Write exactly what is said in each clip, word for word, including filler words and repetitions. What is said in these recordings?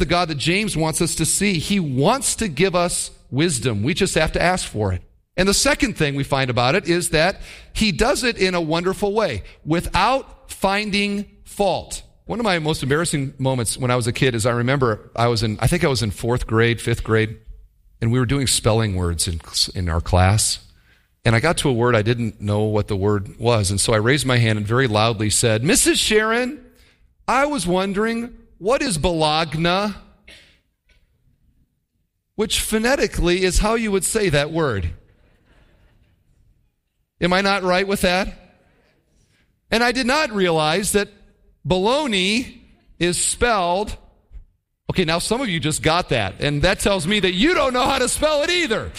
the God that James wants us to see. He wants to give us wisdom. We just have to ask for it. And the second thing we find about it is that he does it in a wonderful way, without finding fault. One of my most embarrassing moments when I was a kid is I remember I was in, I think I was in fourth grade, fifth grade, and we were doing spelling words in, in our class. And I got to a word I didn't know what the word was. And so I raised my hand and very loudly said, Missus Sharon, I was wondering, what is Bologna? Which phonetically is how you would say that word. Am I not right with that? And I did not realize that baloney is spelled. Okay, now some of you just got that, and that tells me that you don't know how to spell it either.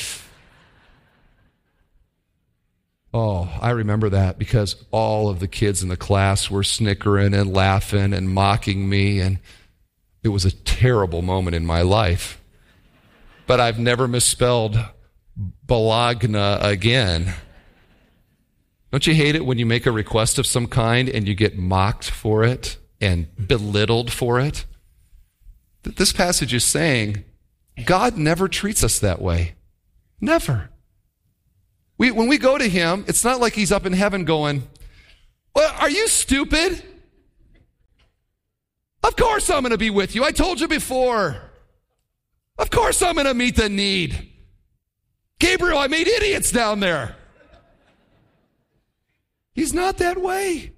Oh, I remember that because all of the kids in the class were snickering and laughing and mocking me, and it was a terrible moment in my life. But I've never misspelled Bologna again. Don't you hate it when you make a request of some kind and you get mocked for it and belittled for it? This passage is saying God never treats us that way. Never. We, when we go to him, it's not like he's up in heaven going, well, are you stupid? Of course I'm going to be with you. I told you before. Of course I'm going to meet the need. Gabriel, I made idiots down there. He's not that way.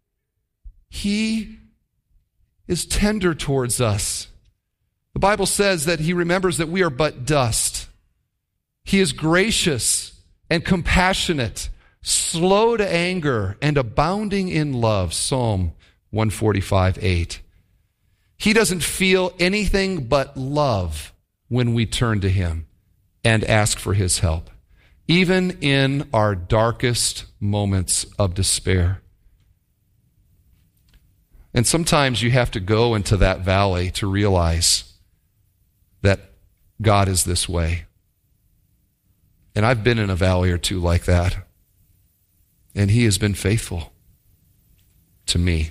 He is tender towards us. The Bible says that he remembers that we are but dust. He is gracious and compassionate, slow to anger, and abounding in love. Psalm one forty-five, eight. He doesn't feel anything but love when we turn to him and ask for his help, even in our darkest moments of despair. And sometimes you have to go into that valley to realize that God is this way. And I've been in a valley or two like that, and he has been faithful to me.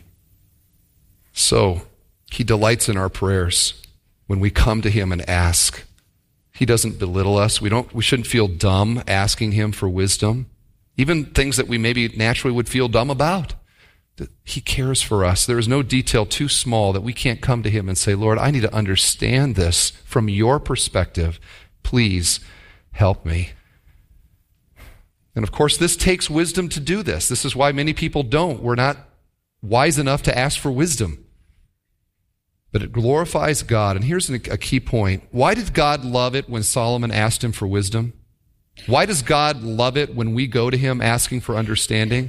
So he delights in our prayers when we come to him and ask. He doesn't belittle us. We don't. We shouldn't feel dumb asking him for wisdom, even things that we maybe naturally would feel dumb about. He cares for us. There is no detail too small that we can't come to him and say, Lord, I need to understand this from your perspective. Please help me. And of course, this takes wisdom to do this. This is why many people don't. We're not wise enough to ask for wisdom. But it glorifies God. And here's a key point. Why did God love it when Solomon asked him for wisdom? Why does God love it when we go to him asking for understanding?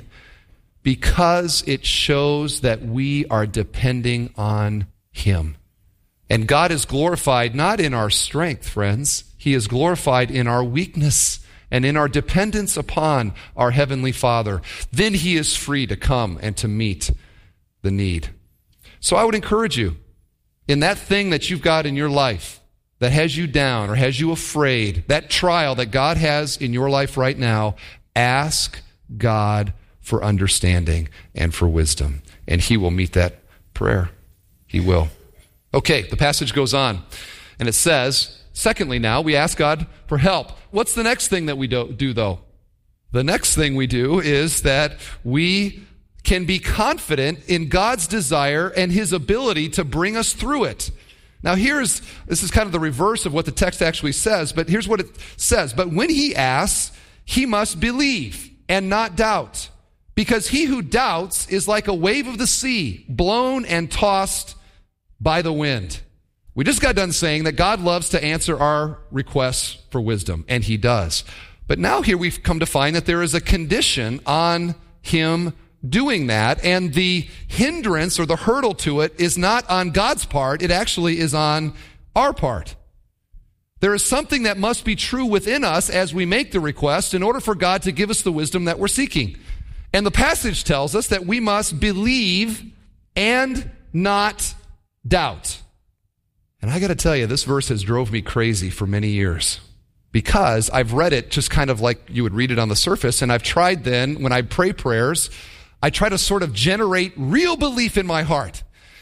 Because it shows that we are depending on him. And God is glorified not in our strength, friends. He is glorified in our weakness and in our dependence upon our Heavenly Father. Then he is free to come and to meet the need. So I would encourage you, in that thing that you've got in your life that has you down or has you afraid, that trial that God has in your life right now, ask God for understanding and for wisdom. And he will meet that prayer. He will. Okay, the passage goes on. And it says, secondly now, we ask God for help. What's the next thing that we do, do though? The next thing we do is that we can be confident in God's desire and his ability to bring us through it. Now here's, this is kind of the reverse of what the text actually says, but here's what it says. But when he asks, he must believe and not doubt. Because he who doubts is like a wave of the sea, blown and tossed by the wind. We just got done saying that God loves to answer our requests for wisdom, and he does. But now here we've come to find that there is a condition on him doing that, and the hindrance or the hurdle to it is not on God's part, it actually is on our part. There is something that must be true within us as we make the request in order for God to give us the wisdom that we're seeking. And the passage tells us that we must believe and not doubt. And I got to tell you, this verse has drove me crazy for many years because I've read it just kind of like you would read it on the surface, and I've tried then, when I pray prayers, I try to sort of generate real belief in my heart.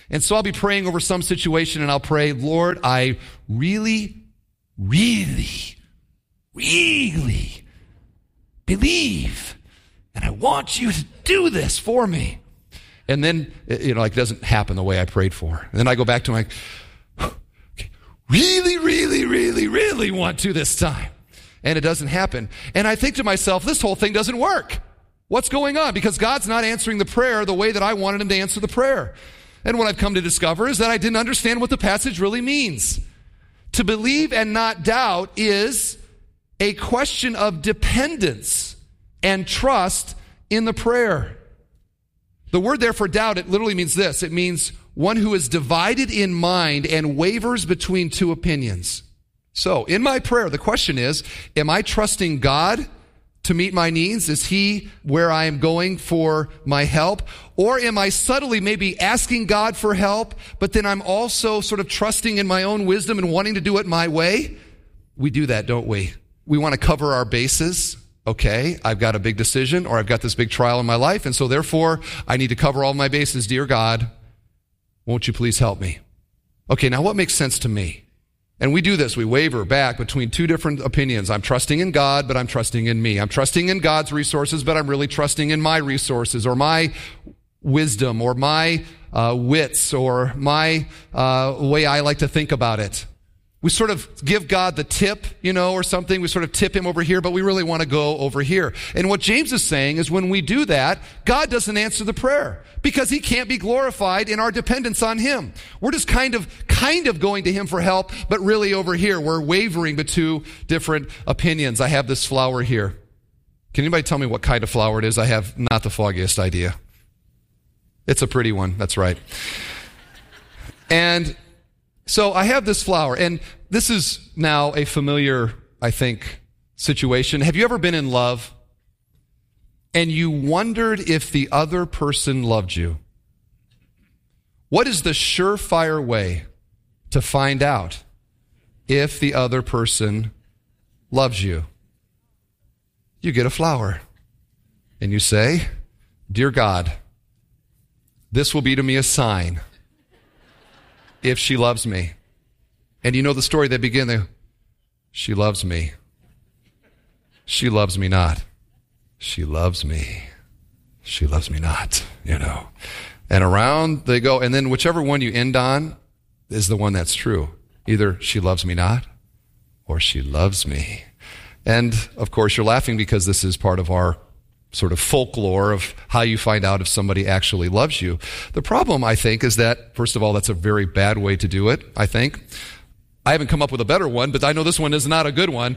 And so I'll be praying over some situation and I'll pray, Lord, I really, really, really believe and I want you to do this for me. And then, you know, like it doesn't happen the way I prayed for. And then I go back to my, okay, really, really, really, really want to this time. And it doesn't happen. And I think to myself, this whole thing doesn't work. What's going on? Because God's not answering the prayer the way that I wanted him to answer the prayer. And what I've come to discover is that I didn't understand what the passage really means. To believe and not doubt is a question of dependence and trust in the prayer. The word there for doubt, it literally means this. It means one who is divided in mind and wavers between two opinions. So, in my prayer, the question is, am I trusting God to meet my needs? Is he where I am going for my help? Or am I subtly maybe asking God for help, but then I'm also sort of trusting in my own wisdom and wanting to do it my way? We do that, don't we? We want to cover our bases. Okay, I've got a big decision or I've got this big trial in my life, and so therefore I need to cover all my bases. Dear God, won't you please help me? Okay, now what makes sense to me? And we do this. We waver back between two different opinions. I'm trusting in God, but I'm trusting in me. I'm trusting in God's resources, but I'm really trusting in my resources or my wisdom or my uh, wits or my uh, way I like to think about it. We sort of give God the tip, you know, or something. We sort of tip him over here, but we really want to go over here. And what James is saying is when we do that, God doesn't answer the prayer because he can't be glorified in our dependence on him. We're just kind of, kind of going to him for help, but really over here, we're wavering between two different opinions. I have this flower here. Can anybody tell me what kind of flower it is? I have not the foggiest idea. It's a pretty one. That's right. And so I have this flower, and this is now a familiar, I think, situation. Have you ever been in love and you wondered if the other person loved you? What is the surefire way to find out if the other person loves you? You get a flower, and you say, Dear God, this will be to me a sign if she loves me. And you know the story, they begin there. She loves me. She loves me not. She loves me. She loves me not, you know. And around they go, and then whichever one you end on is the one that's true. Either she loves me not, or she loves me. And of course you're laughing because this is part of our sort of folklore of how you find out if somebody actually loves you. The problem, I think, is that, first of all, that's a very bad way to do it, I think. I haven't come up with a better one, but I know this one is not a good one.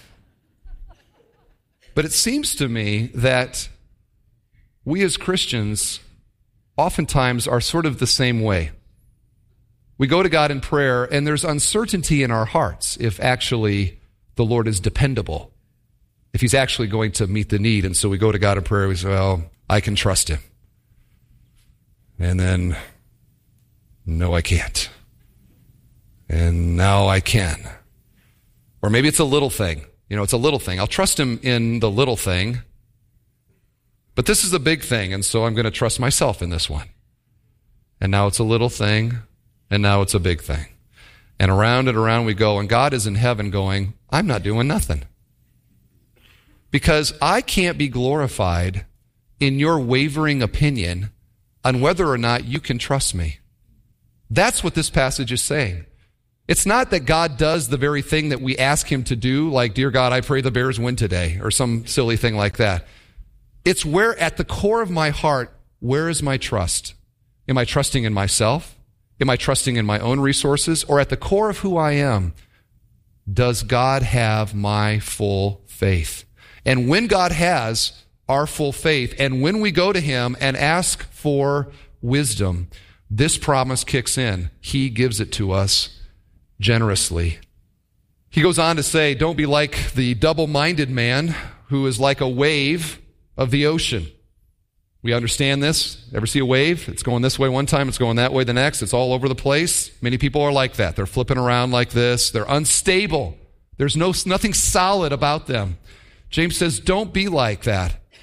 But it seems to me that we as Christians oftentimes are sort of the same way. We go to God in prayer, and there's uncertainty in our hearts if actually the Lord is dependable, if he's actually going to meet the need. And so we go to God in prayer, we say, well, I can trust him. And then, no, I can't. And now I can. Or maybe it's a little thing. You know, it's a little thing. I'll trust him in the little thing. But this is a big thing, and so I'm going to trust myself in this one. And now it's a little thing, and now it's a big thing. And around and around we go, and God is in heaven going, I'm not doing nothing. Because I can't be glorified in your wavering opinion on whether or not you can trust me. That's what this passage is saying. It's not that God does the very thing that we ask him to do, like, Dear God, I pray the Bears win today, or some silly thing like that. It's where at the core of my heart, where is my trust? Am I trusting in myself? Am I trusting in my own resources? Or at the core of who I am, does God have my full faith? And when God has our full faith, and when we go to him and ask for wisdom, this promise kicks in. He gives it to us generously. He goes on to say, don't be like the double-minded man who is like a wave of the ocean. We understand this. Ever see a wave? It's going this way one time, it's going that way the next. It's all over the place. Many people are like that. They're flipping around like this. They're unstable. There's no nothing solid about them. James says, don't be like that.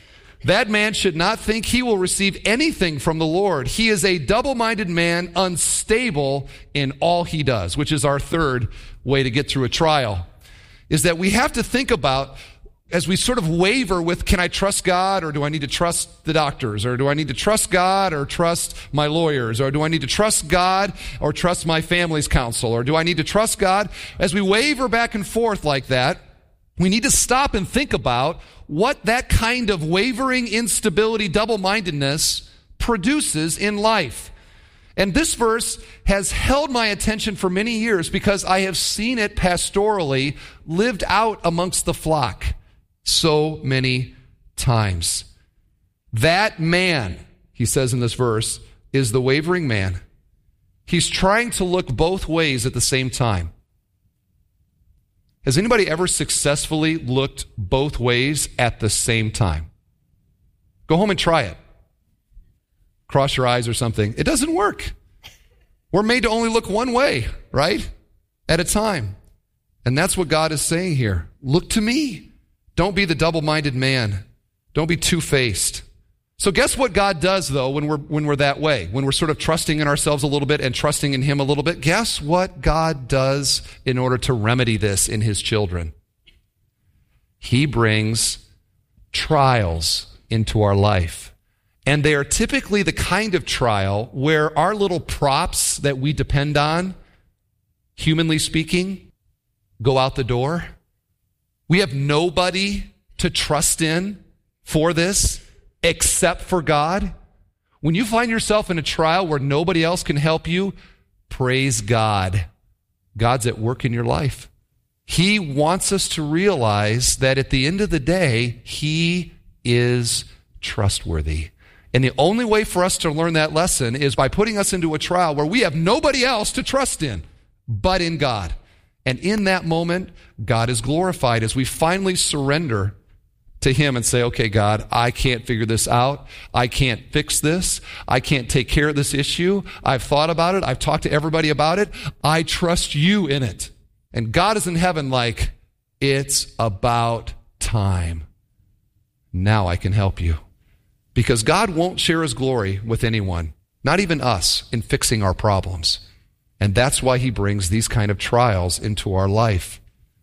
That man should not think he will receive anything from the Lord. He is a double-minded man, unstable in all he does, which is our third way to get through a trial, is that we have to think about, as we sort of waver with, can I trust God, or do I need to trust the doctors, or do I need to trust God or trust my lawyers, or do I need to trust God or trust my family's counsel, or do I need to trust God? As we waver back and forth like that, we need to stop and think about what that kind of wavering, instability, double-mindedness produces in life. And this verse has held my attention for many years because I have seen it pastorally lived out amongst the flock so many times. That man, he says in this verse, is the wavering man. He's trying to look both ways at the same time. Has anybody ever successfully looked both ways at the same time? Go home and try it. Cross your eyes or something. It doesn't work. We're made to only look one way, right? At a time. And that's what God is saying here. Look to me. Don't be the double-minded man. Don't be two-faced. So guess what God does, though, when we're when we're that way, when we're sort of trusting in ourselves a little bit and trusting in Him a little bit? Guess what God does in order to remedy this in His children? He brings trials into our life. And they are typically the kind of trial where our little props that we depend on, humanly speaking, go out the door. We have nobody to trust in for this except for God. When you find yourself in a trial where nobody else can help you, praise God. God's at work in your life. He wants us to realize that at the end of the day, He is trustworthy. And the only way for us to learn that lesson is by putting us into a trial where we have nobody else to trust in but in God. And in that moment, God is glorified as we finally surrender to Him and say, okay, God, I can't figure this out. I can't fix this. I can't take care of this issue. I've thought about it. I've talked to everybody about it. I trust You in it. And God is in heaven like, it's about time. Now I can help you. Because God won't share His glory with anyone, not even us, in fixing our problems. And that's why He brings these kind of trials into our life.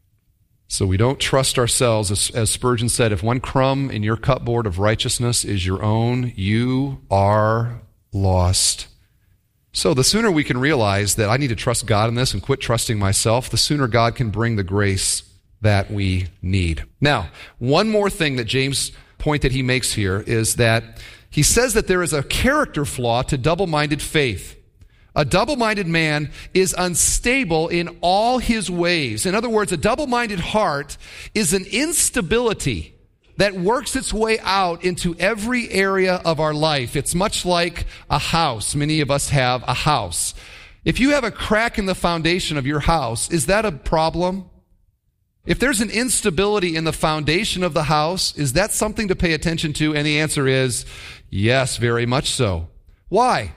So we don't trust ourselves. As, as Spurgeon said, if one crumb in your cupboard of righteousness is your own, you are lost. So the sooner we can realize that I need to trust God in this and quit trusting myself, the sooner God can bring the grace that we need. Now, one more thing that James' point that he makes here is that he says that there is a character flaw to double-minded faith. A double-minded man is unstable in all his ways. In other words, a double-minded heart is an instability that works its way out into every area of our life. It's much like a house. Many of us have a house. If you have a crack in the foundation of your house, is that a problem? If there's an instability in the foundation of the house, is that something to pay attention to? And the answer is yes, very much so. Why?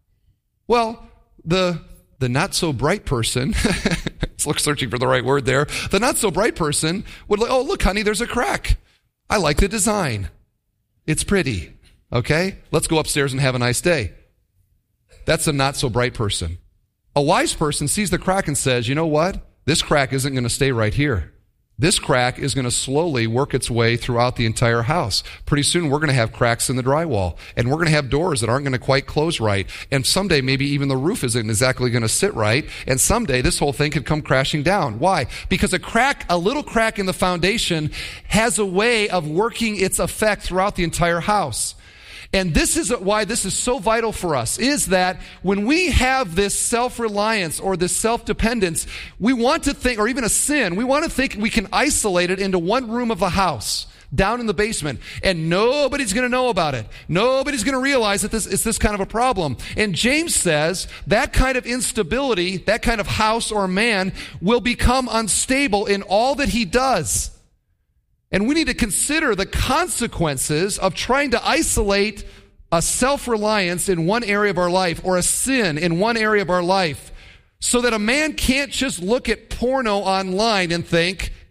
Well, the the not-so-bright person, let's look searching for the right word there, the not-so-bright person would like, oh, look, honey, there's a crack. I like the design. It's pretty. Okay? Let's go upstairs and have a nice day. That's a not-so-bright person. A wise person sees the crack and says, you know what? This crack isn't going to stay right here. This crack is going to slowly work its way throughout the entire house. Pretty soon we're going to have cracks in the drywall, and we're going to have doors that aren't going to quite close right, and someday maybe even the roof isn't exactly going to sit right, and someday this whole thing could come crashing down. Why? Because a crack, a little crack in the foundation has a way of working its effect throughout the entire house. And this is why this is so vital for us, is that when we have this self-reliance or this self-dependence, we want to think, or even a sin, we want to think we can isolate it into one room of the house, down in the basement, and nobody's going to know about it. Nobody's going to realize that this is this kind of a problem. And James says that kind of instability, that kind of house or man will become unstable in all that he does. And we need to consider the consequences of trying to isolate a self-reliance in one area of our life or a sin in one area of our life so that a man can't just look at porno online and think,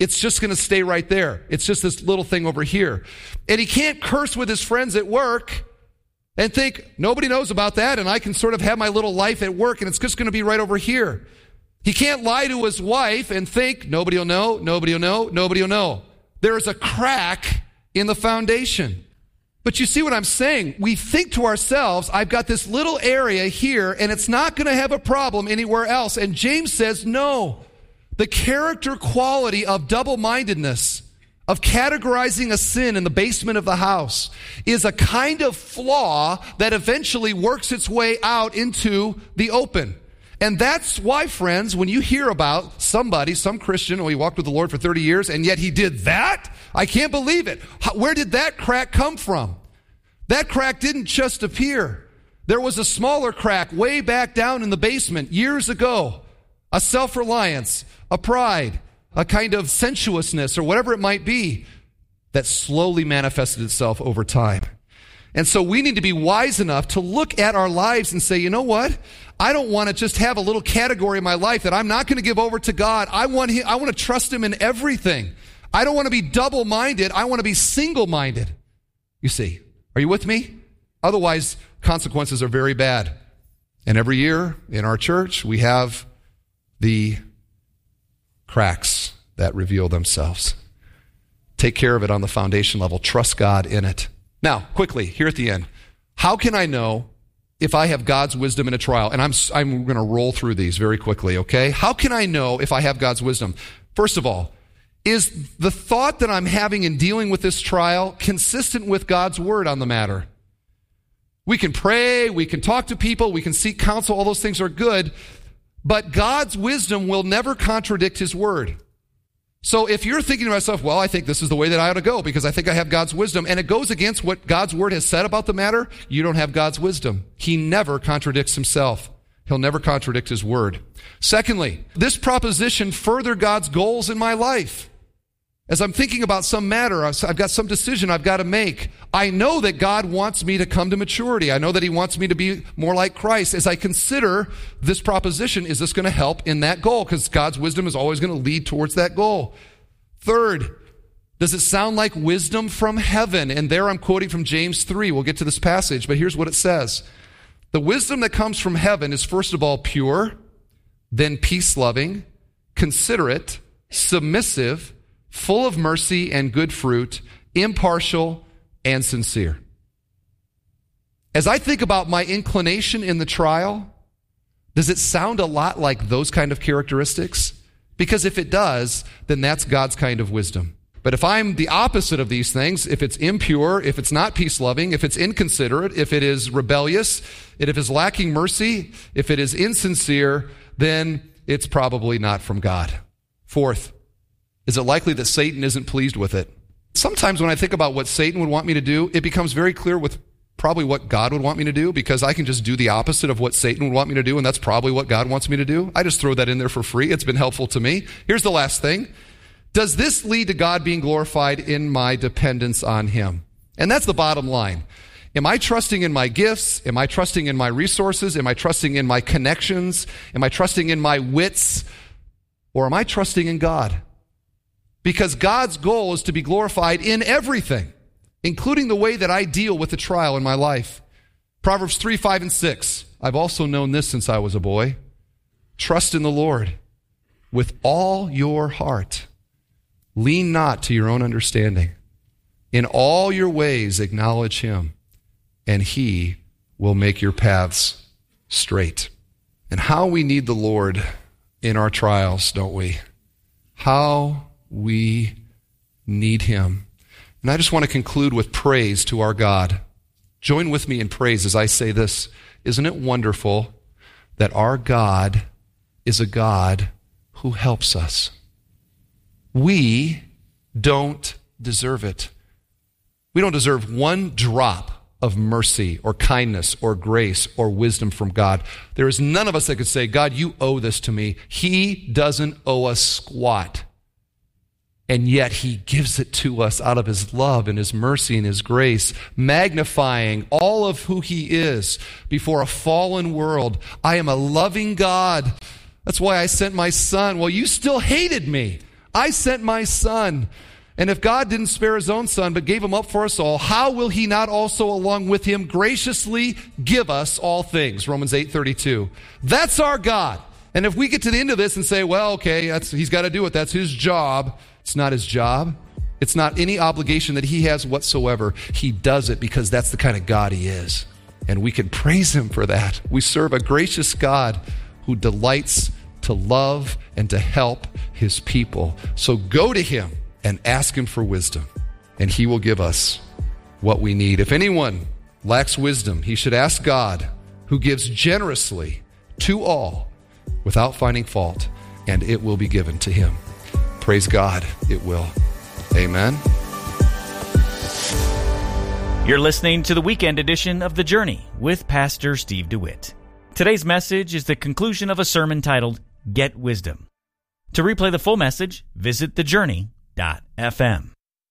It's just going to stay right there. It's just this little thing over here. And he can't curse with his friends at work and think, nobody knows about that, and I can sort of have my little life at work, and it's just going to be right over here. He can't lie to his wife and think, nobody will know, nobody will know, nobody will know. There is a crack in the foundation. But you see what I'm saying? We think to ourselves, I've got this little area here, and it's not going to have a problem anywhere else. And James says, no. The character quality of double-mindedness, of categorizing a sin in the basement of the house, is a kind of flaw that eventually works its way out into the open. And that's why, friends, when you hear about somebody, some Christian, oh, he walked with the Lord for thirty years, and yet he did that? I can't believe it. How, where did that crack come from? That crack didn't just appear. There was a smaller crack way back down in the basement years ago. A self-reliance, a pride, a kind of sensuousness, or whatever it might be, that slowly manifested itself over time. And so we need to be wise enough to look at our lives and say, you know what? I don't want to just have a little category in my life that I'm not going to give over to God. I want him, I want to trust him in everything. I don't want to be double-minded. I want to be single-minded. You see, are you with me? Otherwise, consequences are very bad. And every year in our church, we have the cracks that reveal themselves. Take care of it on the foundation level. Trust God in it. Now, quickly, here at the end, how can I know if I have God's wisdom in a trial? And I'm, I'm going to roll through these very quickly, okay? How can I know if I have God's wisdom? First of all, is the thought that I'm having in dealing with this trial consistent with God's word on the matter? We can pray, we can talk to people, we can seek counsel, all those things are good, but God's wisdom will never contradict his word. So if you're thinking to yourself, well, I think this is the way that I ought to go because I think I have God's wisdom, and it goes against what God's word has said about the matter, you don't have God's wisdom. He never contradicts himself. He'll never contradict his word. Secondly, this proposition further God's goals in my life. As I'm thinking about some matter, I've got some decision I've got to make. I know that God wants me to come to maturity. I know that he wants me to be more like Christ. As I consider this proposition, is this going to help in that goal? Because God's wisdom is always going to lead towards that goal. Third, does it sound like wisdom from heaven? And there I'm quoting from James three. We'll get to this passage, but here's what it says. The wisdom that comes from heaven is first of all pure, then peace-loving, considerate, submissive, full of mercy and good fruit, impartial and sincere. As I think about my inclination in the trial, does it sound a lot like those kind of characteristics? Because if it does, then that's God's kind of wisdom. But if I'm the opposite of these things, if it's impure, if it's not peace-loving, if it's inconsiderate, if it is rebellious, if it is lacking mercy, if it is insincere, then it's probably not from God. Fourth, is it likely that Satan isn't pleased with it? Sometimes when I think about what Satan would want me to do, it becomes very clear with probably what God would want me to do, because I can just do the opposite of what Satan would want me to do, and that's probably what God wants me to do. I just throw that in there for free. It's been helpful to me. Here's the last thing. Does this lead to God being glorified in my dependence on him? And that's the bottom line. Am I trusting in my gifts? Am I trusting in my resources? Am I trusting in my connections? Am I trusting in my wits? Or am I trusting in God? Because God's goal is to be glorified in everything, including the way that I deal with the trial in my life. Proverbs three, five, and six. I've also known this since I was a boy. Trust in the Lord with all your heart. Lean not to your own understanding. In all your ways acknowledge him, and he will make your paths straight. And how we need the Lord in our trials, don't we? How we need him. And I just want to conclude with praise to our God. Join with me in praise as I say this. Isn't it wonderful that our God is a God who helps us? We don't deserve it. We don't deserve one drop of mercy or kindness or grace or wisdom from God. There is none of us that could say, God, you owe this to me. He doesn't owe us squat. And yet he gives it to us out of his love and his mercy and his grace, magnifying all of who he is before a fallen world. I am a loving God. That's why I sent my son. Well, you still hated me. I sent my son. And if God didn't spare his own son, but gave him up for us all, how will he not also along with him graciously give us all things? Romans eight thirty-two. That's our God. And if we get to the end of this and say, well, okay, that's, he's got to do it. That's his job. It's not his job. It's not any obligation that he has whatsoever. He does it because that's the kind of God he is. And we can praise him for that. We serve a gracious God who delights to love and to help his people. So go to him and ask him for wisdom, and he will give us what we need. If anyone lacks wisdom, he should ask God, who gives generously to all without finding fault, and it will be given to him. Praise God, it will. Amen. You're listening to the weekend edition of The Journey with Pastor Steve DeWitt. Today's message is the conclusion of a sermon titled, Get Wisdom. To replay the full message, visit the journey dot f m.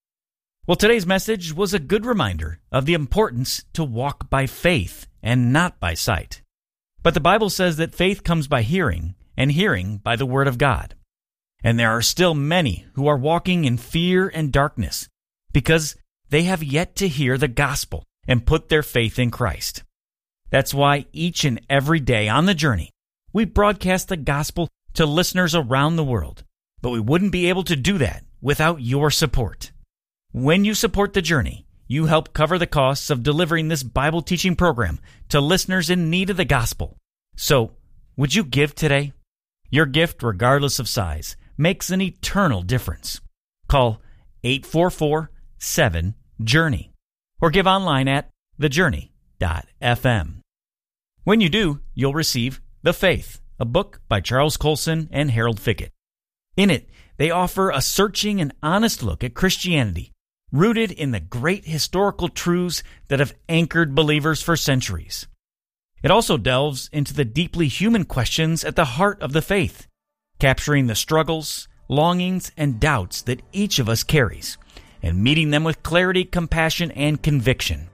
Well, today's message was a good reminder of the importance to walk by faith and not by sight. But the Bible says that faith comes by hearing, and hearing by the Word of God. And there are still many who are walking in fear and darkness because they have yet to hear the gospel and put their faith in Christ. That's why each and every day on the journey, we broadcast the gospel to listeners around the world. But we wouldn't be able to do that without your support. When you support the journey, you help cover the costs of delivering this Bible teaching program to listeners in need of the gospel. So, would you give today? Your gift, regardless of size, makes an eternal difference. Call eight four four, seven, journey or give online at the journey dot f m. When you do, you'll receive The Faith, a book by Charles Colson and Harold Fickett. In it, they offer a searching and honest look at Christianity, rooted in the great historical truths that have anchored believers for centuries. It also delves into the deeply human questions at the heart of the faith, capturing the struggles, longings, and doubts that each of us carries, and meeting them with clarity, compassion, and conviction.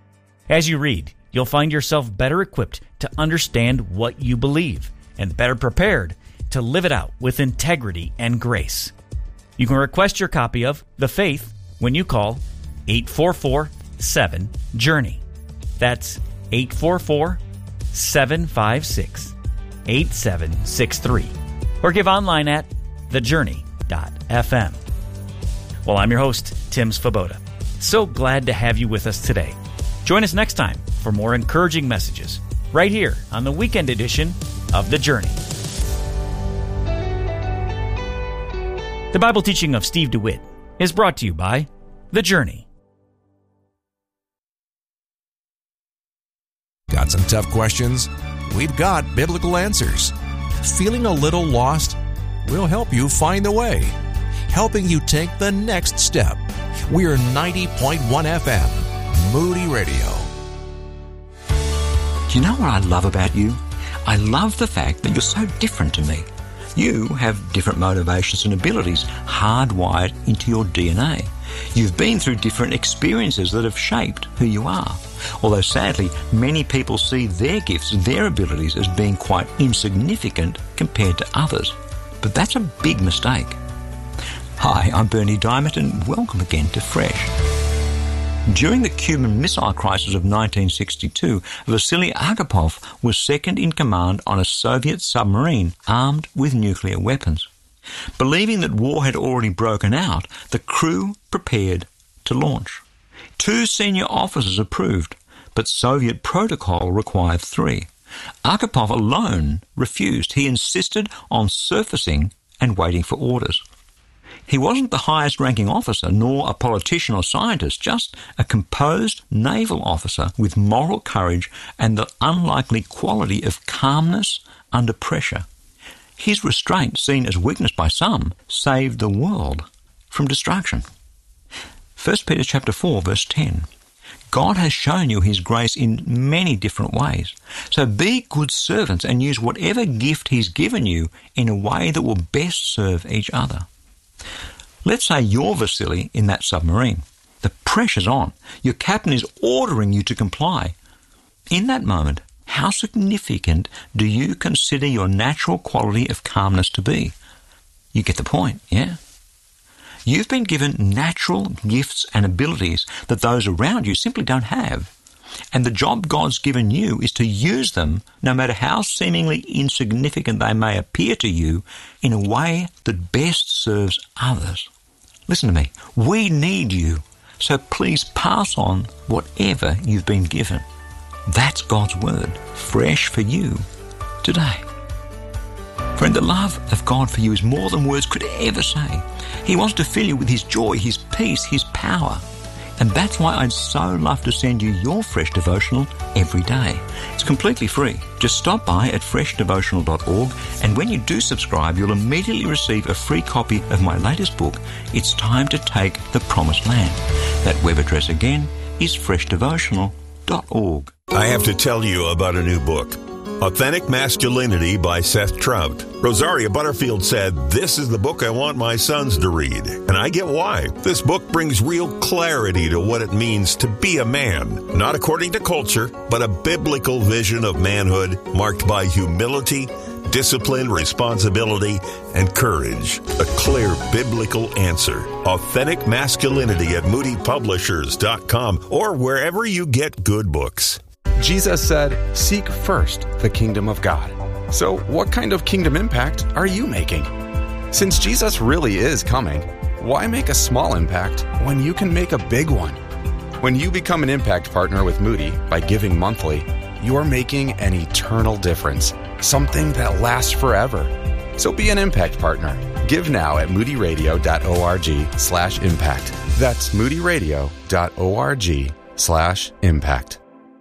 As you read, you'll find yourself better equipped to understand what you believe, and better prepared to live it out with integrity and grace. You can request your copy of The Faith when you call eight four four, seven, journey. That's eight four four, seven five six, eight seven six three. Or give online at the journey dot f m. Well, I'm your host, Tim Svoboda. So glad to have you with us today. Join us next time for more encouraging messages, right here on the weekend edition of The Journey. The Bible teaching of Steve DeWitt is brought to you by The Journey. Got some tough questions? We've got biblical answers. Feeling a little lost? We'll help you find the way, helping you take the next step. We're ninety point one F M, Moody Radio. Do you know what I love about you? I love the fact that you're so different to me. You have different motivations and abilities hardwired into your D N A. You've been through different experiences that have shaped who you are. Although sadly, many people see their gifts and their abilities as being quite insignificant compared to others. But that's a big mistake. Hi, I'm Bernie Diamond and welcome again to Fresh. During the Cuban Missile Crisis of nineteen sixty-two, Vasily Agapov was second in command on a Soviet submarine armed with nuclear weapons. Believing that war had already broken out, the crew prepared to launch. Two senior officers approved, but Soviet protocol required three. Agapov alone refused. He insisted on surfacing and waiting for orders. He wasn't the highest-ranking officer, nor a politician or scientist, just a composed naval officer with moral courage and the unlikely quality of calmness under pressure. His restraint, seen as weakness by some, saved the world from destruction. First Peter chapter four, verse ten. God has shown you His grace in many different ways. So be good servants and use whatever gift He's given you in a way that will best serve each other. Let's say you're Vasily in that submarine. The pressure's on. Your captain is ordering you to comply. In that moment, how significant do you consider your natural quality of calmness to be? You get the point, yeah? You've been given natural gifts and abilities that those around you simply don't have. And the job God's given you is to use them, no matter how seemingly insignificant they may appear to you, in a way that best serves others. Listen to me. We need you. So please pass on whatever you've been given. That's God's word, fresh for you today. Friend, the love of God for you is more than words could ever say. He wants to fill you with His joy, His peace, His power. And that's why I'd so love to send you your Fresh Devotional every day. It's completely free. Just stop by at fresh devotional dot org, and when you do subscribe, you'll immediately receive a free copy of my latest book, It's Time to Take the Promised Land. That web address again is fresh devotional dot org. I have to tell you about a new book, Authentic Masculinity by Seth Trout. Rosaria Butterfield said, "This is the book I want my sons to read." And I get why. This book brings real clarity to what it means to be a man. Not according to culture, but a biblical vision of manhood marked by humility, discipline, responsibility, and courage. A clear biblical answer. Authentic Masculinity at moody publishers dot com or wherever you get good books. Jesus said, "Seek first the kingdom of God." So what kind of kingdom impact are you making? Since Jesus really is coming, why make a small impact when you can make a big one? When you become an impact partner with Moody by giving monthly, you're making an eternal difference, something that lasts forever. So be an impact partner. Give now at moody radio dot org slash impact. That's moody radio dot org slash impact.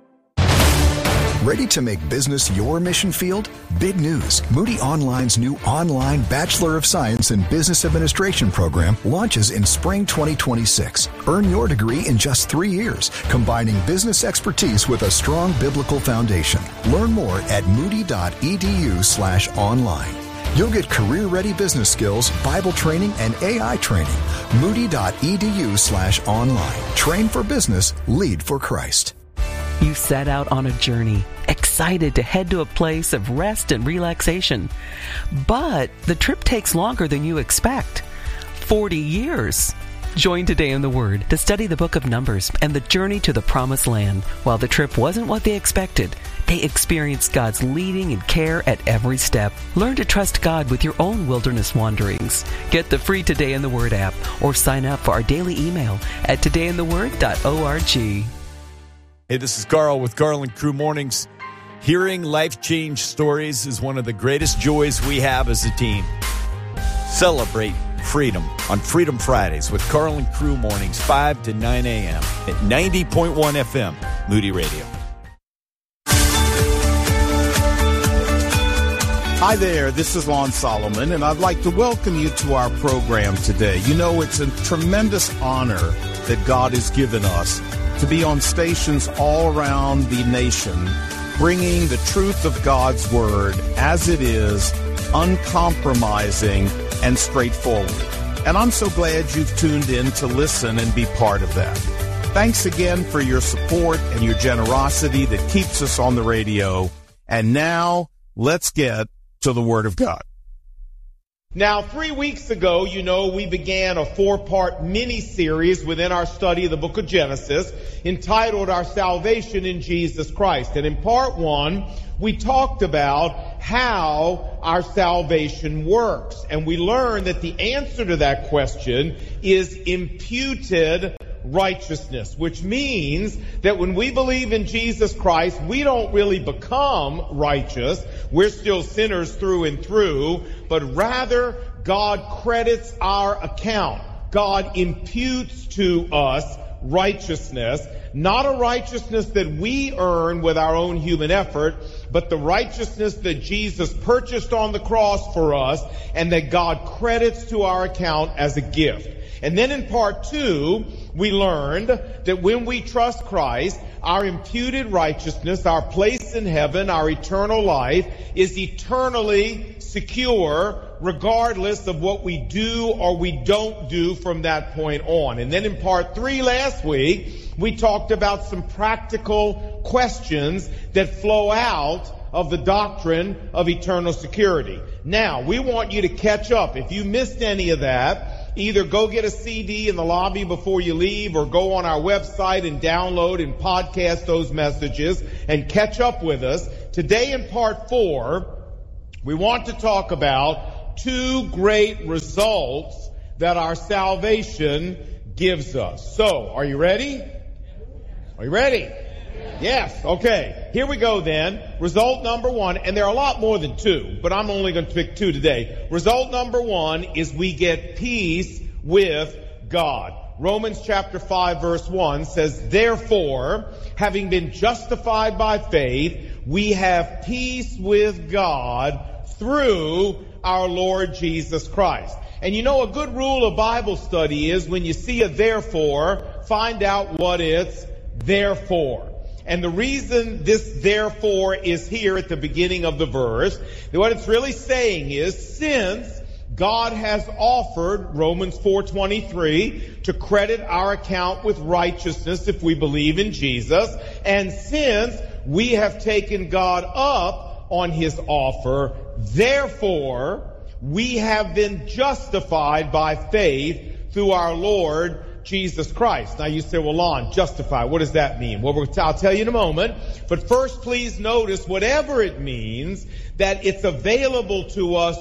Ready to make business your mission field? Big news. Moody Online's new online Bachelor of Science in Business Administration program launches in spring twenty twenty-six. Earn your degree in just three years, combining business expertise with a strong biblical foundation. Learn more at moody dot e d u slash online. You'll get career-ready business skills, Bible training, and A I training. moody dot e d u slash online. Train for business, lead for Christ. You set out on a journey, excited to head to a place of rest and relaxation. But the trip takes longer than you expect. forty years. Join Today in the Word to study the book of Numbers and the journey to the Promised Land. While the trip wasn't what they expected, they experienced God's leading and care at every step. Learn to trust God with your own wilderness wanderings. Get the free Today in the Word app or sign up for our daily email at today in the word dot org. Hey, this is Carl with Carl and Crew Mornings. Hearing life change stories is one of the greatest joys we have as a team. Celebrate freedom on Freedom Fridays with Carl and Crew Mornings, five to nine a.m. at ninety point one F M, Moody Radio. Hi there, this is Lon Solomon, and I'd like to welcome you to our program today. You know, it's a tremendous honor that God has given us to be on stations all around the nation, bringing the truth of God's Word as it is, uncompromising and straightforward. And I'm so glad you've tuned in to listen and be part of that. Thanks again for your support and your generosity that keeps us on the radio. And now, let's get to the Word of God. Now, three weeks ago, you know, we began a four-part mini-series within our study of the book of Genesis entitled Our Salvation in Jesus Christ. And in part one, we talked about how our salvation works. And we learned that the answer to that question is imputed righteousness, which means that when we believe in Jesus Christ, we don't really become righteous. We're still sinners through and through, but rather God credits our account. God imputes to us righteousness, not a righteousness that we earn with our own human effort, but the righteousness that Jesus purchased on the cross for us and that God credits to our account as a gift. And then in part two, we learned that when we trust Christ, our imputed righteousness, our place in heaven, our eternal life is eternally secure regardless of what we do or we don't do from that point on. And then in part three last week, we talked about some practical questions that flow out of the doctrine of eternal security. Now, we want you to catch up. If you missed any of that, either go get a C D in the lobby before you leave or go on our website and download and podcast those messages and catch up with us. Today in part four, we want to talk about two great results that our salvation gives us. So, are you ready? Are you ready? Yes. Okay. Here we go then. Result number one, and there are a lot more than two, but I'm only going to pick two today. Result number one is we get peace with God. Romans chapter five verse one says, therefore, having been justified by faith, we have peace with God through our Lord Jesus Christ. And you know, a good rule of Bible study is when you see a therefore, find out what it's there for. And the reason this therefore is here at the beginning of the verse, what it's really saying is, since God has offered, Romans four twenty-three, to credit our account with righteousness if we believe in Jesus, and since we have taken God up on His offer, therefore we have been justified by faith through our Lord Jesus Christ. Now you say, well, Lon, justify, what does that mean? Well, I'll tell you in a moment. But first, please notice, whatever it means, that it's available to us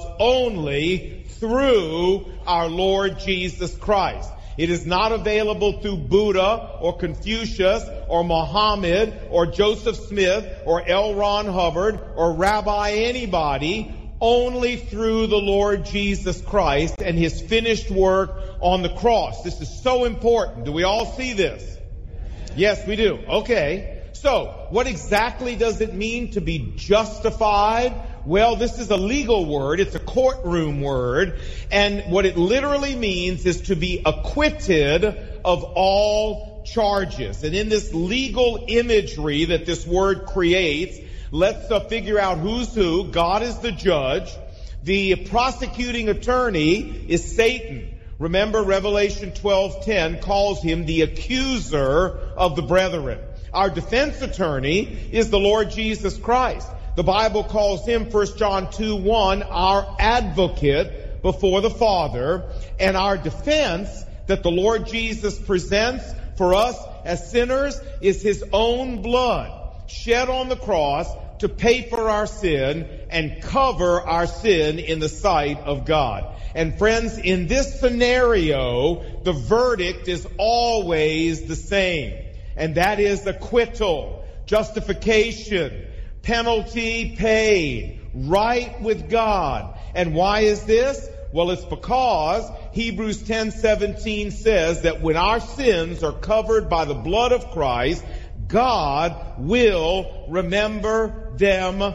only through our Lord Jesus Christ. It is not available through Buddha or Confucius or Muhammad or Joseph Smith or L. Ron Hubbard or Rabbi anybody. Only through the Lord Jesus Christ and His finished work on the cross. This is so important. Do we all see this? Yes, we do. Okay. So, what exactly does it mean to be justified? Well, this is a legal word. It's a courtroom word. And what it literally means is to be acquitted of all charges. And in this legal imagery that this word creates, let's uh, figure out who's who. God is the judge. The prosecuting attorney is Satan. Remember, Revelation twelve ten calls him the accuser of the brethren. Our defense attorney is the Lord Jesus Christ. The Bible calls him, First John two one, our advocate before the Father. And our defense that the Lord Jesus presents for us as sinners is His own blood shed on the cross to pay for our sin and cover our sin in the sight of God. And friends, in this scenario, the verdict is always the same. And that is acquittal, justification, penalty paid, right with God. And why is this? Well, it's because Hebrews ten seventeen says that when our sins are covered by the blood of Christ, God will remember them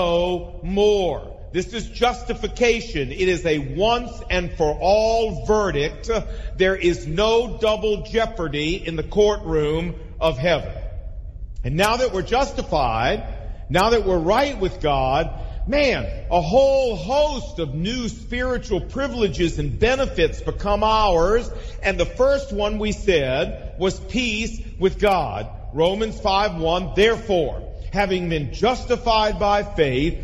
no more. This is justification. It is a once and for all verdict. There is no double jeopardy in the courtroom of heaven. And now that we're justified, now that we're right with God, man, a whole host of new spiritual privileges and benefits become ours. And the first one we said was peace with God. Romans five one, therefore, having been justified by faith,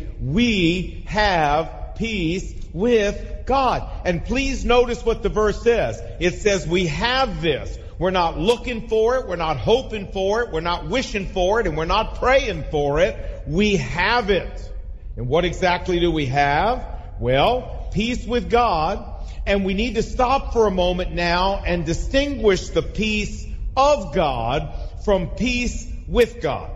we have peace with God. And please notice what the verse says. It says we have this. We're not looking for it. We're not hoping for it. We're not wishing for it. And we're not praying for it. We have it. And what exactly do we have? Well, peace with God. And we need to stop for a moment now and distinguish the peace of God from peace with God.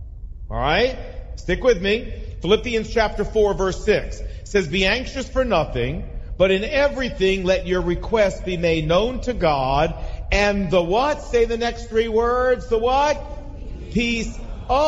All right? Stick with me. Philippians chapter four verse six says, be anxious for nothing, but in everything let your requests be made known to God. And the what? Say the next three words. The what? Peace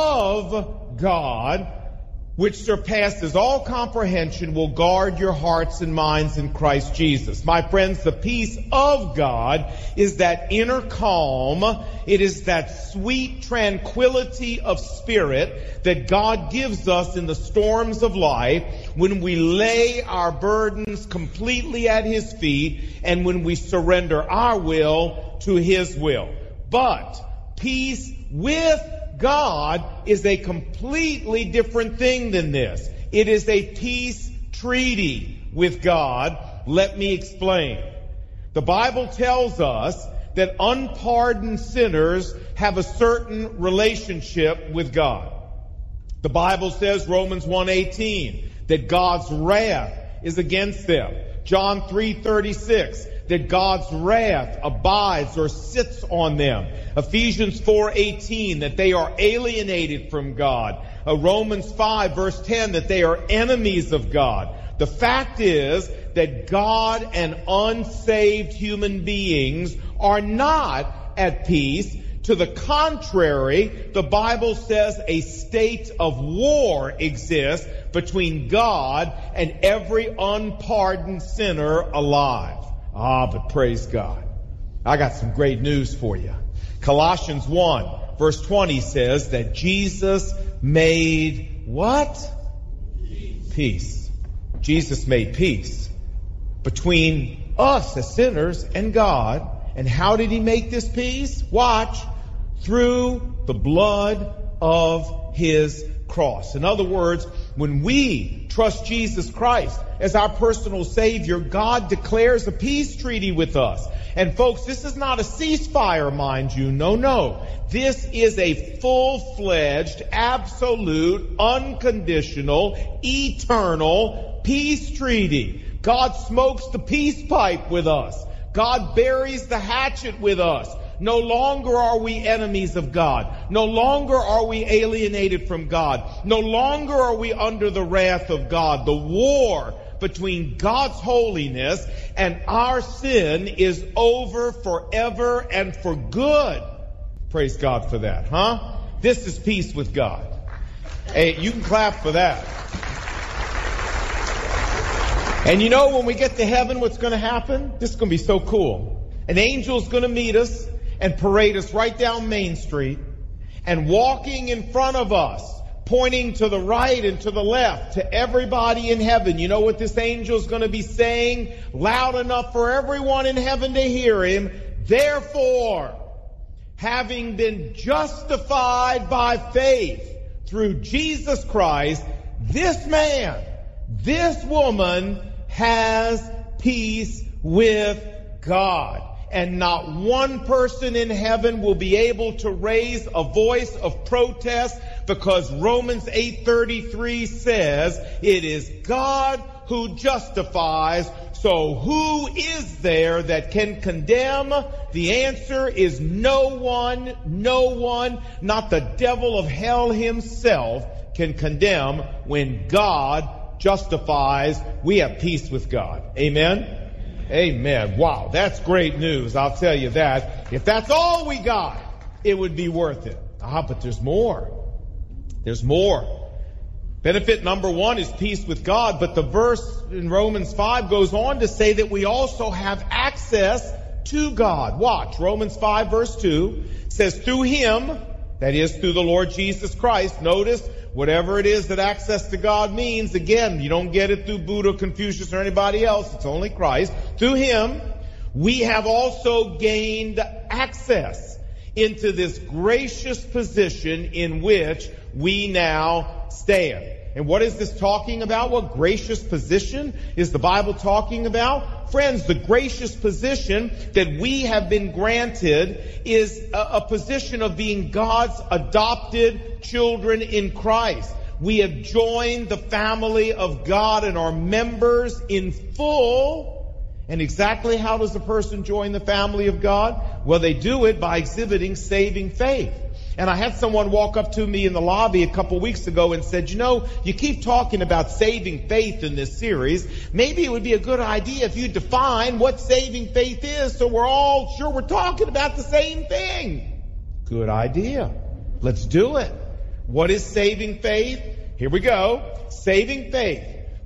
of God, which surpasses all comprehension, will guard your hearts and minds in Christ Jesus. My friends, the peace of God is that inner calm. It is that sweet tranquility of spirit that God gives us in the storms of life when we lay our burdens completely at His feet and when we surrender our will to His will. But peace with God is a completely different thing than this. It is a peace treaty with God. Let me explain. The Bible tells us that unpardoned sinners have a certain relationship with God. The Bible says, Romans one eighteen, that God's wrath is against them. John three thirty-six, that God's wrath abides or sits on them. Ephesians four eighteen, that they are alienated from God. Uh, Romans five verse ten, that they are enemies of God. The fact is that God and unsaved human beings are not at peace. To the contrary, the Bible says a state of war exists between God and every unpardoned sinner alive. Ah, but praise God. I got some great news for you. Colossians one verse twenty says that Jesus made what? Peace. Peace. Jesus made peace between us as sinners and God. And how did he make this peace? Watch. Through the blood of his cross. In other words, when we trust Jesus Christ as our personal Savior, God declares a peace treaty with us. And folks, this is not a ceasefire, mind you. No, no. This is a full-fledged, absolute, unconditional, eternal peace treaty. God smokes the peace pipe with us. God buries the hatchet with us. No longer are we enemies of God. No longer are we alienated from God. No longer are we under the wrath of God. The war between God's holiness and our sin is over forever and for good. Praise God for that, huh? This is peace with God. Hey, you can clap for that. And you know, when we get to heaven, what's going to happen? This is going to be so cool. An angel's going to meet us and parade us right down Main Street, and walking in front of us, pointing to the right and to the left, to everybody in heaven. You know what this angel's going to be saying loud enough for everyone in heaven to hear him? Therefore, having been justified by faith through Jesus Christ, this man, this woman has peace with God. And not one person in heaven will be able to raise a voice of protest, because Romans eight thirty-three says it is God who justifies. So who is there that can condemn? The answer is no one, no one, not the devil of hell himself can condemn. When God justifies, we have peace with God. Amen? Amen. Wow, that's great news. I'll tell you that. If that's all we got, it would be worth it. Ah, but there's more. There's more. Benefit number one is peace with God, but the verse in Romans five goes on to say that we also have access to God. Watch, Romans five verse two says, through him, that is through the Lord Jesus Christ. Notice, whatever it is that access to God means, again, you don't get it through Buddha, Confucius, or anybody else. It's only Christ. Through him, we have also gained access into this gracious position in which we now stand. And what is this talking about? What gracious position is the Bible talking about? Friends, the gracious position that we have been granted is a, a position of being God's adopted children in Christ. We have joined the family of God and are members in full. And exactly how does a person join the family of God? Well, they do it by exhibiting saving faith. And I had someone walk up to me in the lobby a couple weeks ago and said, you know, you keep talking about saving faith in this series. Maybe it would be a good idea if you define what saving faith is so we're all sure we're talking about the same thing. Good idea. Let's do it. What is saving faith? Here we go. Saving faith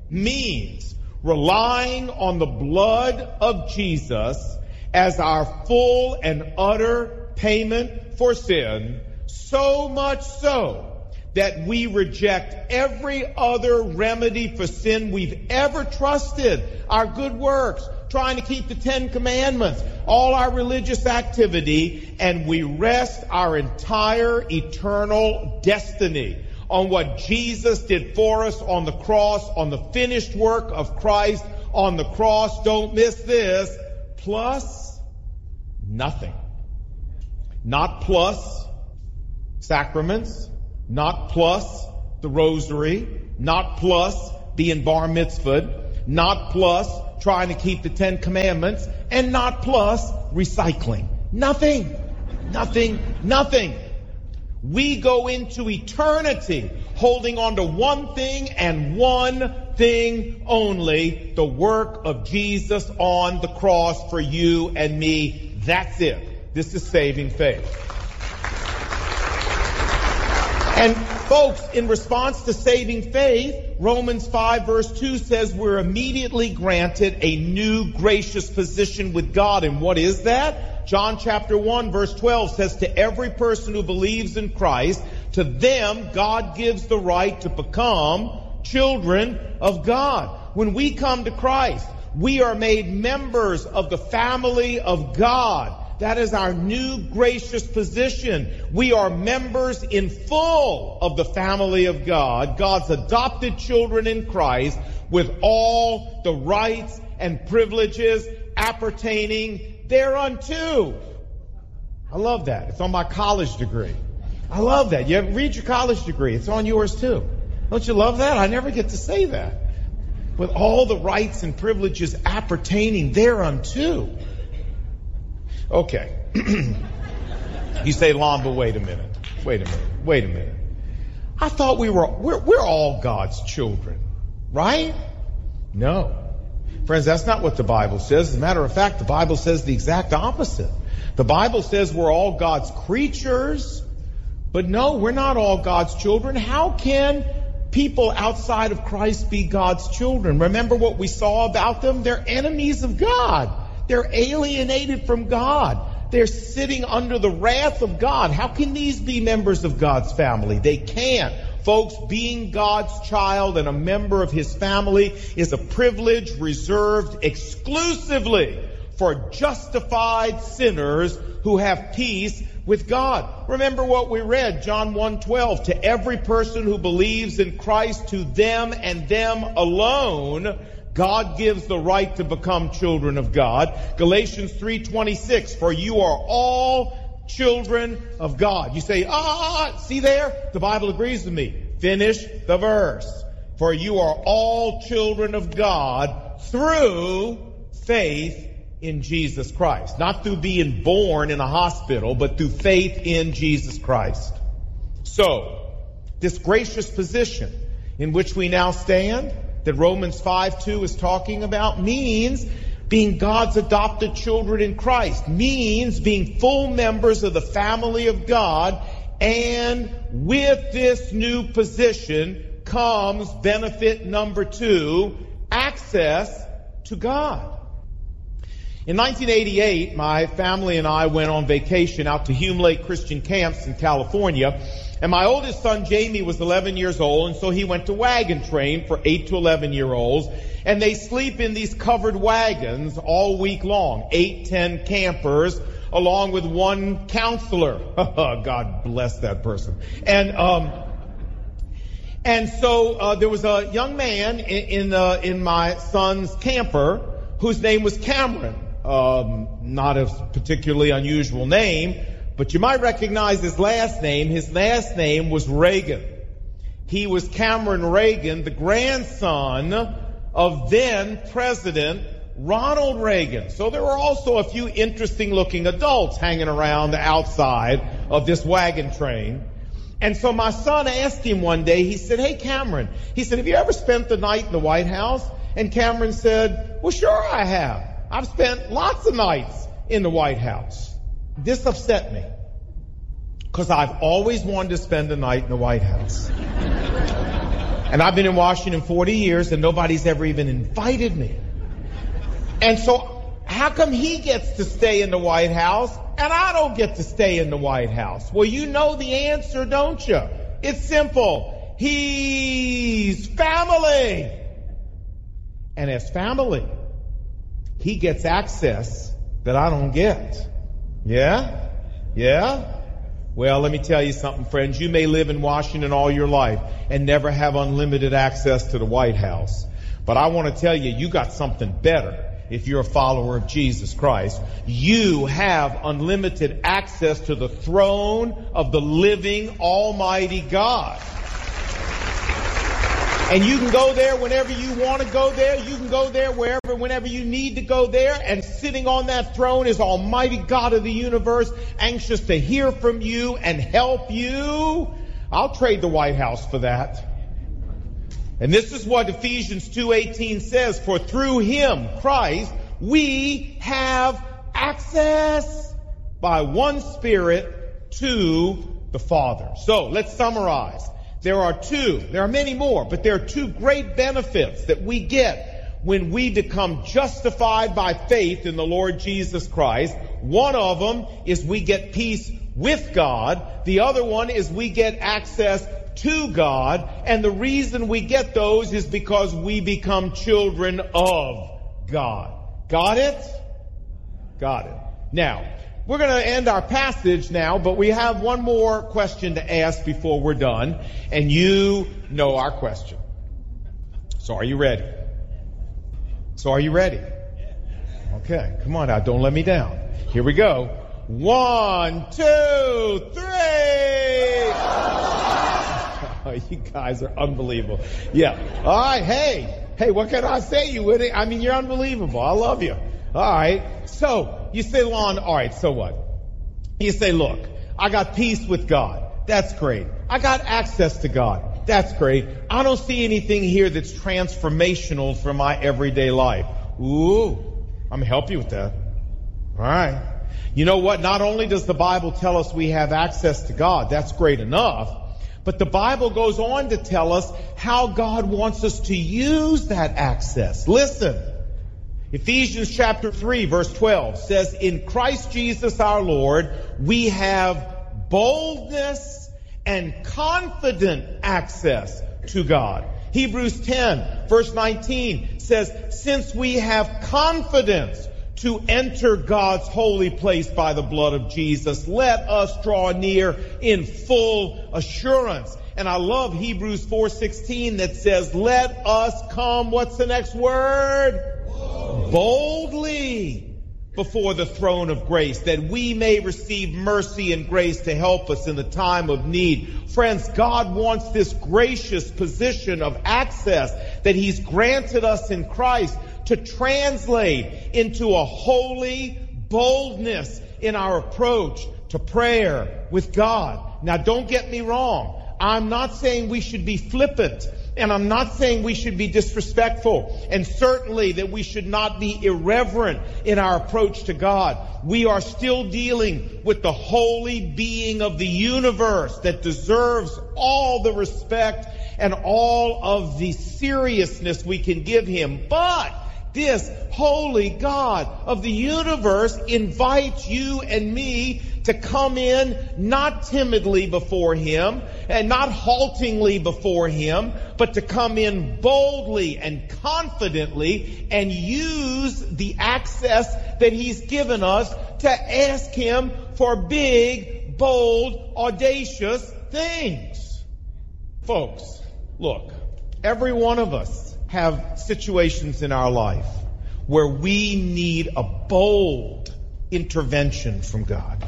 means relying on the blood of Jesus as our full and utter payment for sin, so much so that we reject every other remedy for sin we've ever trusted. Our good works, trying to keep the Ten Commandments, all our religious activity, and we rest our entire eternal destiny on what Jesus did for us on the cross, on the finished work of Christ on the cross. Don't miss this. plus nothing. Not plus sacraments, not plus the rosary, not plus being bar mitzvahed, not plus trying to keep the Ten Commandments, and not plus recycling. Nothing. Nothing. Nothing. We go into eternity holding on to one thing and one thing only, the work of Jesus on the cross for you and me. That's it. This is saving faith. And folks, in response to saving faith, Romans five verse two says we're immediately granted a new gracious position with God. And what is that? John chapter one verse twelve says, to every person who believes in Christ, to them God gives the right to become children of God. When we come to Christ, we are made members of the family of God. That is our new gracious position. We are members in full of the family of God, God's adopted children in Christ, with all the rights and privileges appertaining thereunto. I love that. It's on my college degree. I love that. You read your college degree. It's on yours too. Don't you love that? I never get to say that. With all the rights and privileges appertaining thereunto. Okay. You say, Lon, but wait a minute. Wait a minute. Wait a minute. I thought we were, we're, we're all God's children, right? No. Friends, that's not what the Bible says. As a matter of fact, the Bible says the exact opposite. The Bible says we're all God's creatures, but no, we're not all God's children. How can people outside of Christ be God's children? Remember what we saw about them? They're enemies of God. They're alienated from God. They're sitting under the wrath of God. How can these be members of God's family? They can't. Folks, being God's child and a member of His family is a privilege reserved exclusively for justified sinners who have peace with God. Remember what we read, John one twelve, to every person who believes in Christ, to them and them alone, God gives the right to become children of God. Galatians three twenty-six, for you are all children of God. You say, ah, see there? The Bible agrees with me. Finish the verse. For you are all children of God through faith in Jesus Christ. Not through being born in a hospital, but through faith in Jesus Christ. So, this gracious position in which we now stand, that Romans five two is talking about, means being God's adopted children in Christ, means being full members of the family of God, and with this new position comes benefit number two, access to God. In nineteen eighty-eight, my family and I went on vacation out to Hume Lake Christian Camps in California. And my oldest son, Jamie, was eleven years old, and so he went to wagon train for eight to eleven year olds. And they sleep in these covered wagons all week long, eight, ten campers, along with one counselor. God bless that person. And, um, and so, uh, there was a young man in, in, uh, in my son's camper whose name was Cameron. Um, not a particularly unusual name, but you might recognize his last name. His last name was Reagan. He was Cameron Reagan, the grandson of then President Ronald Reagan. So there were also a few interesting looking adults hanging around the outside of this wagon train. And so my son asked him one day, he said, hey Cameron, he said, have you ever spent the night in the White House? And Cameron said, well, sure I have. I've spent lots of nights in the White House. This upset me, because I've always wanted to spend a night in the White House. And I've been in Washington forty years, and nobody's ever even invited me. And so, how come he gets to stay in the White House, and I don't get to stay in the White House? Well, you know the answer, don't you? It's simple. He's family. And as family, he gets access that I don't get. Yeah? Yeah? Well, let me tell you something, friends. You may live in Washington all your life and never have unlimited access to the White House. But I want to tell you, you got something better. if you're a follower of Jesus Christ, you have unlimited access to the throne of the living Almighty God. And you can go there whenever you want to go there. You can go there wherever, whenever you need to go there. And sitting on that throne is Almighty God of the universe, anxious to hear from you and help you. I'll trade the White House for that. And this is what Ephesians two eighteen says, for through him, Christ, we have access by one Spirit to the Father. So let's summarize. There are two, there are many more, but there are two great benefits that we get when we become justified by faith in the Lord Jesus Christ. One of them is we get peace with God. The other one is we get access to God. And the reason we get those is because we become children of God. Got it? Got it. Now, we're going to end our passage now, but we have one more question to ask before we're done. And you know our question. So are you ready? So are you ready? Okay, come on now, don't let me down. Here we go. One, two, three! Oh, you guys are unbelievable. Yeah. All right, hey. Hey, what can I say you with it? I mean, you're unbelievable. I love you. All right. So, you say, Lon, all right, so what? You say, look, I got peace with God. That's great. I got access to God. That's great. I don't see anything here that's transformational for my everyday life. Ooh, I'm going to help you with that. All right. You know what? Not only does the Bible tell us we have access to God, that's great enough, but the Bible goes on to tell us how God wants us to use that access. Listen. Ephesians chapter three, verse twelve says, in Christ Jesus our Lord, we have boldness and confident access to God. Hebrews ten, verse nineteen says, since we have confidence to enter God's holy place by the blood of Jesus, let us draw near in full assurance. And I love Hebrews four sixteen that says, let us come, what's the next word? Boldly before the throne of grace, that we may receive mercy and grace to help us in the time of need. Friends, God wants this gracious position of access that He's granted us in Christ to translate into a holy boldness in our approach to prayer with God. Now, don't get me wrong. I'm not saying we should be flippant. And I'm not saying we should be disrespectful, and certainly that we should not be irreverent in our approach to God. We are still dealing with the holy being of the universe that deserves all the respect and all of the seriousness we can give Him. But this holy God of the universe invites you and me to come in not timidly before Him and not haltingly before Him, but to come in boldly and confidently and use the access that He's given us to ask Him for big, bold, audacious things. Folks, look, every one of us have situations in our life where we need a bold intervention from God.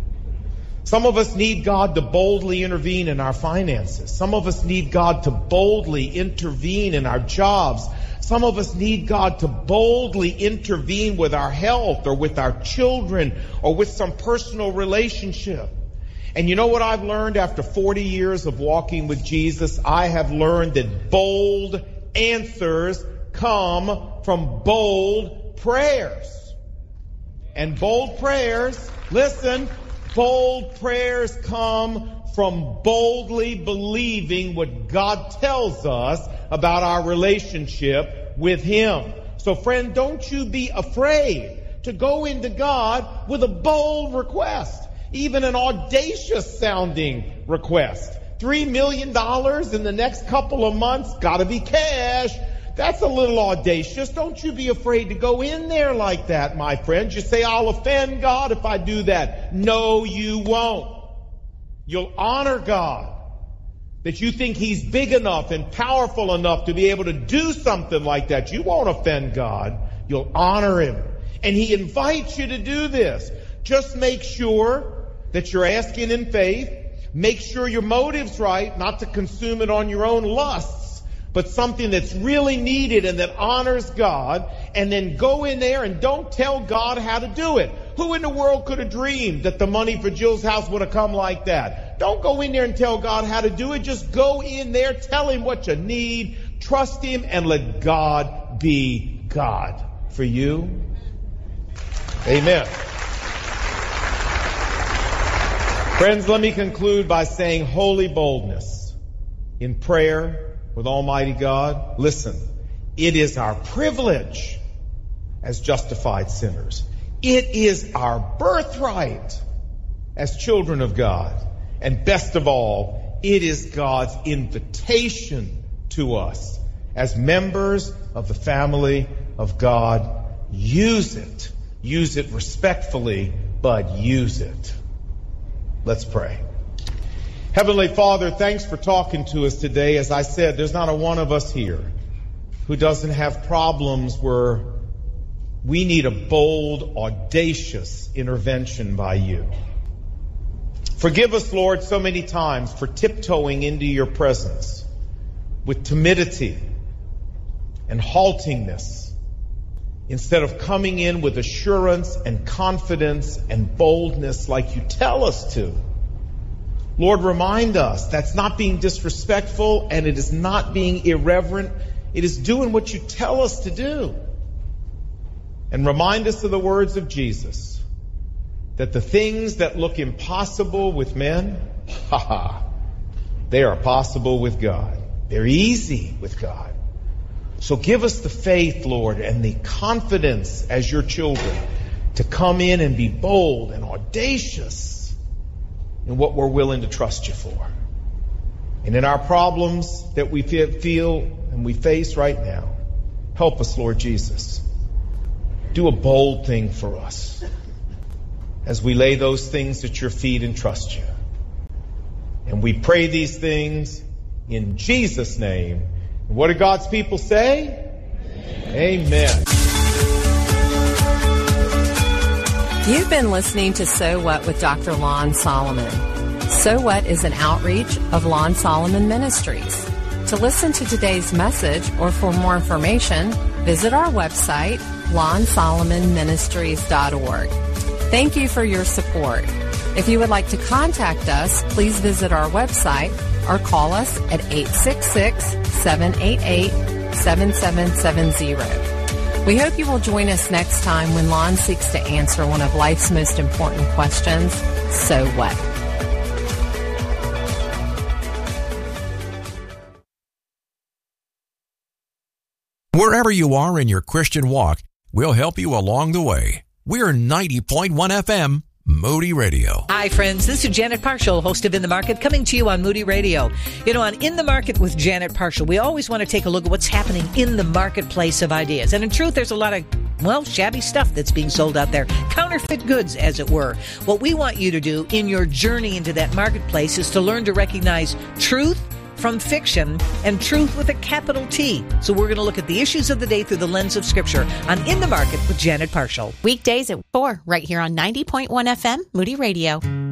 Some of us need God to boldly intervene in our finances. Some of us need God to boldly intervene in our jobs. Some of us need God to boldly intervene with our health or with our children or with some personal relationship. And you know what I've learned after forty years of walking with Jesus? I have learned that bold answers come from bold prayers. And bold prayers, listen, bold prayers come from boldly believing what God tells us about our relationship with Him. So friend, don't you be afraid to go into God with a bold request, even an audacious sounding request. Three million dollars in the next couple of months, gotta be cash. That's a little audacious. Don't you be afraid to go in there like that, my friend. You say, I'll offend God if I do that. No, you won't. You'll honor God. That you think He's big enough and powerful enough to be able to do something like that. You won't offend God. You'll honor him. And he invites you to do this. Just make sure that you're asking in faith. Make sure your motive's right, not to consume it on your own lusts, but something that's really needed and that honors God. And then go in there and don't tell God how to do it. Who in the world could have dreamed that the money for Jill's house would have come like that? Don't go in there and tell God how to do it. Just go in there, tell him what you need, trust him, and let God be God for you. Amen. Friends, let me conclude by saying holy boldness in prayer with Almighty God. Listen, it is our privilege as justified sinners. It is our birthright as children of God. And best of all, it is God's invitation to us as members of the family of God. Use it. Use it respectfully, but use it. Let's pray. Heavenly Father, thanks for talking to us today. As I said, there's not a one of us here who doesn't have problems where we need a bold, audacious intervention by you. Forgive us, Lord, so many times for tiptoeing into your presence with timidity and haltingness instead of coming in with assurance and confidence and boldness like you tell us to. Lord, remind us that's not being disrespectful and it is not being irreverent. It is doing what you tell us to do. And remind us of the words of Jesus, that the things that look impossible with men, ha ha, they are possible with God. They're easy with God. So give us the faith, Lord, and the confidence as your children to come in and be bold and audacious in what we're willing to trust you for. And in our problems that we feel and we face right now, help us, Lord Jesus. Do a bold thing for us as we lay those things at your feet and trust you. And we pray these things in Jesus' name. And what do God's people say? Amen. You've been listening to So What with Doctor Lon Solomon. So What is an outreach of Lon Solomon Ministries. To listen to today's message or for more information, visit our website, lon solomon ministries dot org. Thank you for your support. If you would like to contact us, please visit our website or call us at eight six six, seven eight eight, seven seven seven zero. We hope you will join us next time when Lon seeks to answer one of life's most important questions, so what? Wherever you are in your Christian walk, we'll help you along the way. We're ninety point one F M, Moody Radio. Hi, friends. This is Janet Parshall, host of In the Market, coming to you on Moody Radio. You know, on In the Market with Janet Parshall, we always want to take a look at what's happening in the marketplace of ideas. And in truth, there's a lot of, well, shabby stuff that's being sold out there. Counterfeit goods, as it were. What we want you to do in your journey into that marketplace is to learn to recognize truth from fiction and truth with a capital T. So we're going to look at the issues of the day through the lens of Scripture on In the Market with Janet Parshall. Weekdays at four, right here on ninety point one F M, Moody Radio.